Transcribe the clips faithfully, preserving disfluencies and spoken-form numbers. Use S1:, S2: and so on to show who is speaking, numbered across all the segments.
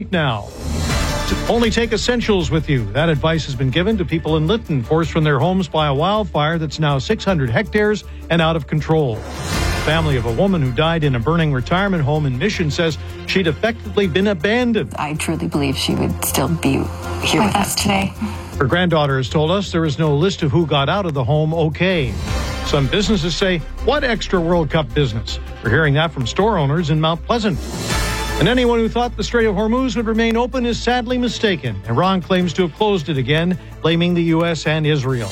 S1: safe now. Only take essentials with you. That advice has been given to people in Lytton, forced from their homes by a wildfire that's now six hundred hectares and out of control. The family of a woman who died in a burning retirement home in Mission says she'd effectively been abandoned.
S2: I truly believe she would still be here with, with us today.
S1: Her granddaughter has told us there is no list of who got out of the home okay. Some businesses say, what extra World Cup business? We're hearing that from store owners in Mount Pleasant. And anyone who thought the Strait of Hormuz would remain open is sadly mistaken. Iran claims to have closed it again, blaming the U S and Israel.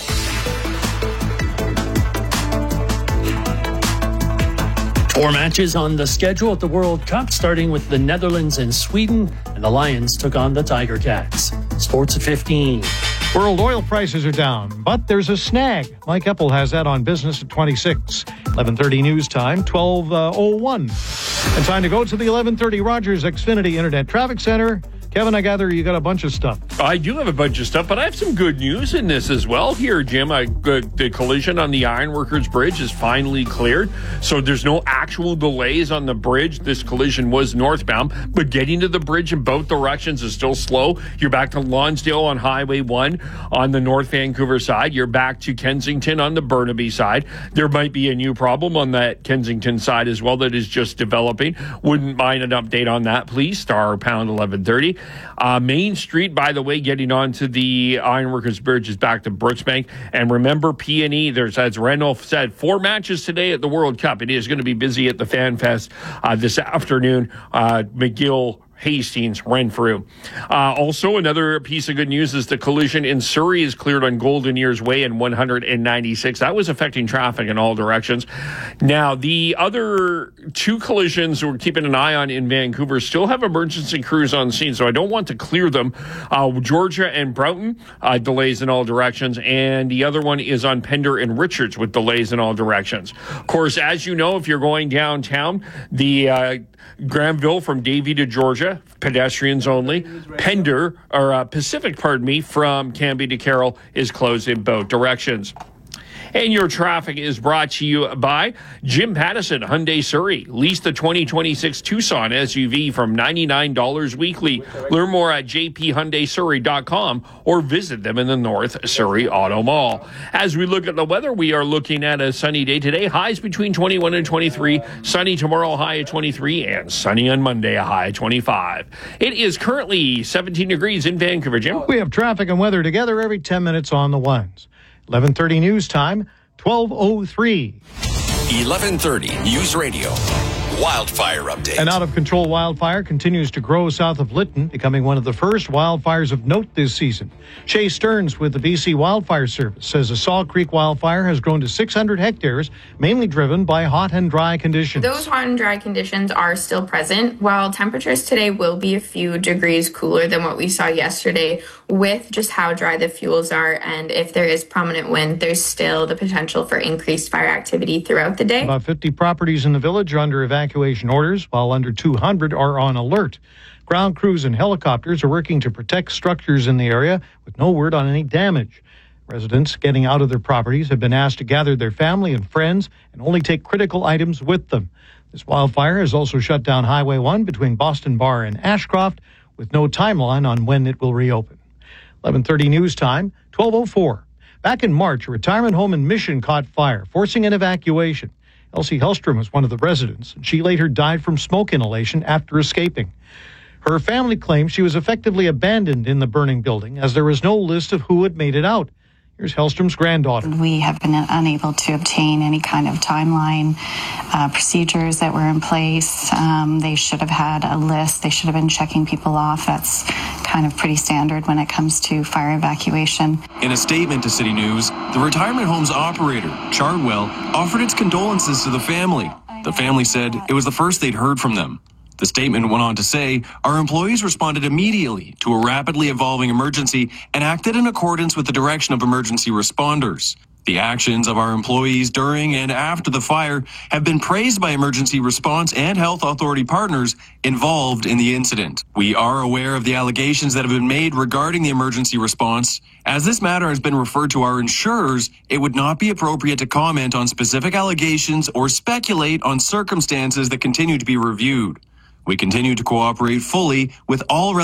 S3: Four matches on the schedule at the World Cup, starting with the Netherlands and Sweden, and the Lions took on the Tiger Cats. Sports at fifteen.
S1: World oil prices are down, but there's a snag. Mike Eppel has that on Business at twenty-six. eleven thirty news time, twelve oh one. And time to go to the eleven thirty Rogers Xfinity Internet Traffic Center. Kevin, I gather you got a bunch of stuff.
S4: I do have a bunch of stuff, but I have some good news in this as well here, Jim. I, uh, the collision on the Ironworkers Bridge is finally cleared, so there's no actual delays on the bridge. This collision was northbound, but getting to the bridge in both directions is still slow. You're back to Lonsdale on Highway one on the North Vancouver side. You're back to Kensington on the Burnaby side. There might be a new problem on that Kensington side as well that is just developing. Wouldn't mind an update on that, please. Star pound eleven thirty. Uh, Main Street, by the way, getting onto the Ironworkers Bridge is back to Brooksbank. And remember, P and E, there's, as Randolph said, four matches today at the World Cup. It is going to be busy at the Fan Fest uh, this afternoon. Uh, McGill, Hastings, Renfrew. Uh, also, another piece of good news is the collision in Surrey is cleared on Golden Years Way in one ninety-six. That was affecting traffic in all directions. Now, the other two collisions we're keeping an eye on in Vancouver still have emergency crews on scene, so I don't want to clear them. Uh, Georgia and Broughton, uh, delays in all directions, and the other one is on Pender and Richards with delays in all directions. Of course, as you know, if you're going downtown, the uh, Granville from Davie to Georgia, pedestrians only. Pender, or uh, Pacific, pardon me, from Cambie to Carroll is closed in both directions. And your traffic is brought to you by Jim Pattison, Hyundai Surrey. Lease the twenty twenty-six Tucson S U V from ninety-nine dollars weekly. Learn more at j p hyundai surrey dot com or visit them in the North Surrey Auto Mall. As we look at the weather, we are looking at a sunny day today. Highs between twenty-one and twenty-three. Sunny tomorrow, high at twenty-three. And sunny on Monday, a high at twenty-five. It is currently seventeen degrees in Vancouver, Jim.
S1: We have traffic and weather together every ten minutes on the ones. eleven thirty news time, twelve oh three.
S5: eleven thirty News Radio. Wildfire update.
S1: An out-of-control wildfire continues to grow south of Lytton, becoming one of the first wildfires of note this season. Shay Stearns with the B C Wildfire Service says the Saw Creek wildfire has grown to six hundred hectares, mainly driven by hot and dry conditions.
S6: Those hot and dry conditions are still present. While temperatures today will be a few degrees cooler than what we saw yesterday, with just how dry the fuels are, and if there is prominent wind, there's still the potential for increased fire activity throughout the day.
S1: About fifty properties in the village are under evacuation orders, while under two hundred are on alert. Ground crews and helicopters are working to protect structures in the area with no word on any damage. Residents getting out of their properties have been asked to gather their family and friends and only take critical items with them. This wildfire has also shut down Highway one between Boston Bar and Ashcroft, with no timeline on when it will reopen. eleven thirty news time, twelve oh four. Back in March, a retirement home in Mission caught fire, forcing an evacuation. Elsie Hellstrom was one of the residents, and she later died from smoke inhalation after escaping. Her family claims she was effectively abandoned in the burning building, as there was no list of who had made it out. Here's Hellstrom's granddaughter.
S2: We have been unable to obtain any kind of timeline, uh, procedures that were in place. Um, they should have had a list. They should have been checking people off. That's kind of pretty standard when it comes to fire evacuation.
S7: In a statement to City News, the retirement home's operator, Chardwell, offered its condolences to the family. The family said it was the first they'd heard from them. The statement went on to say, our employees responded immediately to a rapidly evolving emergency and acted in accordance with the direction of emergency responders. The actions of our employees during and after the fire have been praised by emergency response and health authority partners involved in the incident. We are aware of the allegations that have been made regarding the emergency response. As this matter has been referred to our insurers, it would not be appropriate to comment on specific allegations or speculate on circumstances that continue to be reviewed. We continue to cooperate fully with all